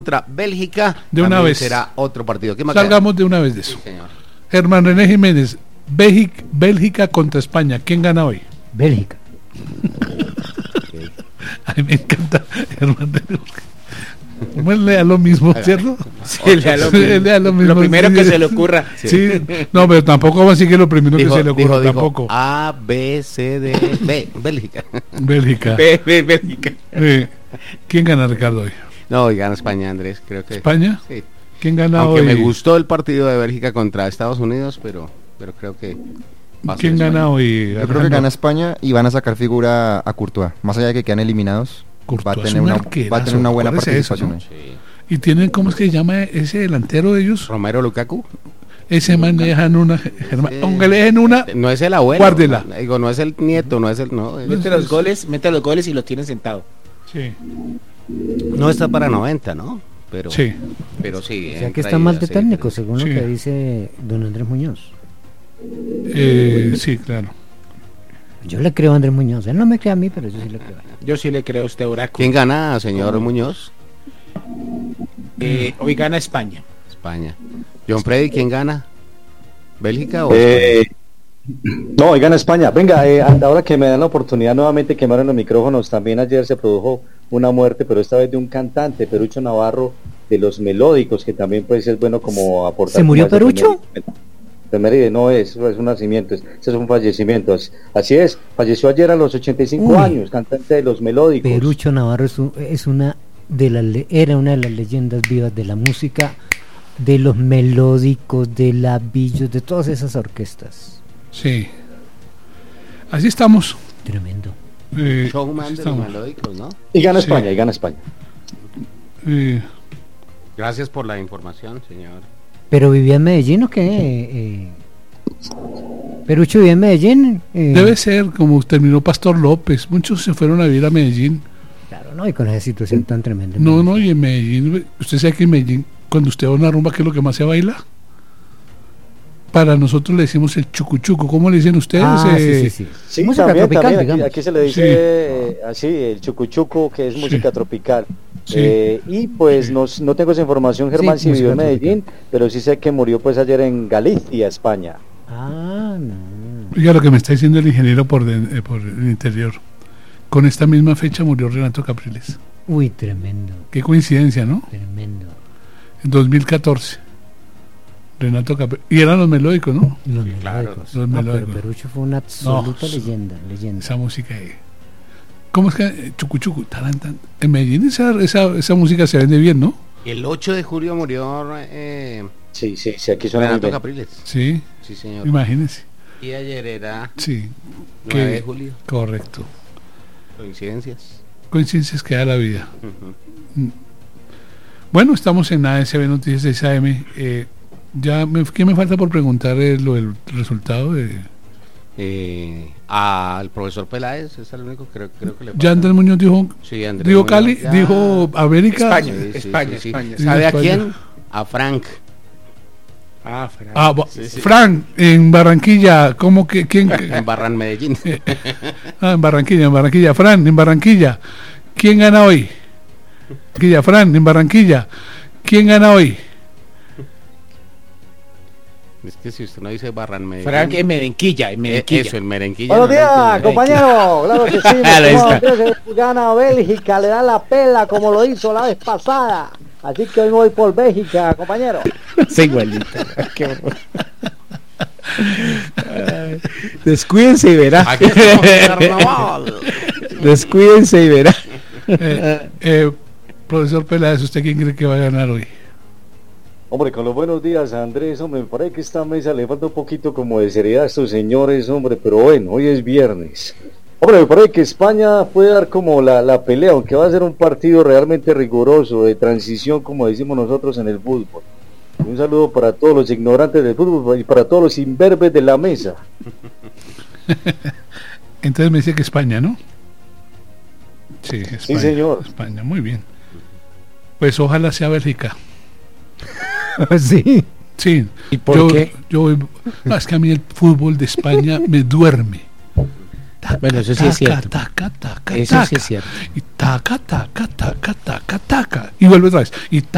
contra Bélgica. De una vez. Será otro partido. ¿Qué más Salgamos de una vez de eso. Sí, señor. Germán René Jiménez, Bélgica contra España. ¿Quién gana hoy? Bélgica. Ay, me encanta Germán René. Pues lea lo mismo, ¿cierto? Sí, lea lo mismo. Lo primero que se le ocurra. Sí. No, pero tampoco va a decir que lo primero que se le ocurra. Dijo, tampoco. A, B, C, D, B. Bélgica. Bélgica. Bélgica. ¿Quién gana, Ricardo, hoy? No, hoy gana España, Andrés. Creo que. ¿España? Sí. ¿Quién gana Aunque hoy? me gustó el partido de Bélgica contra Estados Unidos, pero creo que. ¿Quién gana hoy? Yo creo que gana España y van a sacar figura a Courtois. Más allá de que quedan eliminados, va a tener una buena participación. Sí. Y tienen, ¿cómo es que se llama ese delantero de ellos? Romero Lukaku. Ese man le dejan una, Germán, aunque le dejen una, No es el abuelo. guárdela. Digo, no es el nieto, no es el. No, Mete los goles y los tienen sentado. Sí. no está para 90, ¿no? Pero Sí. Pero sí. O sea en que está mal de traídas, técnico, sí. según Sí. lo que dice don Andrés Muñoz. Sí, claro. Yo le creo a Andrés Muñoz. Él no me cree a mí, pero yo sí le creo a él. Yo sí le creo a usted, Oráculo. ¿Quién gana, señor Muñoz? Hoy gana España. España. John Freddy, ¿quién gana? ¿Bélgica o España? No, hoy gana España. Venga, ahora que me dan la oportunidad nuevamente que me abran los micrófonos, también ayer se produjo una muerte, pero esta vez de un cantante, Perucho Navarro, de los melódicos, que también pues es bueno como aportar. ¿Se murió como ese Perucho? No es un nacimiento, ese es un fallecimiento. Así es, falleció ayer a los 85 años, cantante de los melódicos. Perucho Navarro era una de las leyendas vivas de la música, de los melódicos, de Labillos, de todas esas orquestas. Sí. Así estamos. Tremendo. Showman así de los estamos. melódicos, ¿no? Y gana Sí. España, y gana España. Gracias por la información, señor. ¿Pero vivía en Medellín o qué? ¿Perucho vivía en Medellín? Debe ser como terminó Pastor López. Muchos se fueron a vivir a Medellín. Claro, no, y con esa situación tan tremenda. No, y en Medellín, usted sabe que en Medellín, cuando usted va a una rumba, ¿qué es lo que más se baila? Para nosotros le decimos el chucuchuco. ¿Cómo le dicen ustedes? Sí. Sí, Música también, tropical, también, digamos. aquí se le dice así, el chucuchuco, que es música tropical. Sí. Y pues no tengo esa información, Germán, Sí, si vivió en música Medellín, pero sí sé que murió pues ayer en Galicia, España. No. Oiga, lo que me está diciendo el ingeniero por el interior. Con esta misma fecha murió Renato Capriles. Uy, tremendo, Qué coincidencia, ¿no? tremendo. En 2014. Renato Capriles. Y eran los melódicos, ¿no? Los claro, melódicos. los No, pero melódicos. Perucho fue una absoluta No, leyenda. Esa música ahí. ¿Cómo es que chucuchucu, taran, tan? En Medellín esa música se vende bien, ¿no? El 8 de julio murió Sí, aquí suena muy Renato bien. Capriles. Sí, Sí, señor. imagínense. Y ayer era Sí, 9 de julio. correcto. Coincidencias. Coincidencias que da la vida. Ujú. Bueno, estamos en ASB Noticias de SAM. ¿Qué me falta por preguntar lo del resultado de... Al profesor Peláez, es el único, creo que le Ya Andrés Muñoz dijo, Sí, Andrés dijo Muñoz, Cali, ya. dijo América. España. España. ¿Sabe a España. quién? A Frank. Fran. Frank, en Barranquilla, ¿cómo que quién? En Barran Medellín. En Barranquilla, Fran, en Barranquilla. ¿Quién gana hoy? Fran, en Barranquilla. ¿Quién gana hoy? Es que si usted no dice Barran Medellín. Frank en Merenquilla, Eso, el Merenquilla. Buenos no días, lo entiendo. compañero. Claro que sí. Ahí está. Andrés, gana Bélgica, le da la pela como lo hizo la vez pasada. Así que hoy voy por Bélgica, compañero. Sí, igualito. Qué horror. Descuídense y verá. Aquí estamos en carnaval. Descuídense y verá. Profesor Peláez, ¿usted quién cree que va a ganar hoy? Hombre, con los buenos días, Andrés, hombre, me parece que esta mesa le falta un poquito como de seriedad a estos señores, hombre, pero bueno, hoy es viernes. Hombre, me parece que España puede dar como la pelea, aunque va a ser un partido realmente riguroso, de transición, como decimos nosotros en el fútbol. Un saludo para todos los ignorantes del fútbol y para todos los imberbes de la mesa. Entonces me dice que España, ¿no? Sí, España. Sí, señor. España, muy bien. Pues ojalá sea Bélgica. Sí. Sí. ¿Y por qué? No, es que a mí el fútbol de España me duerme. Bueno, eso sí es cierto. Taca, Eso sí es cierto. Y taca, taca, taca, taca, taca. Y vuelve otra vez. Y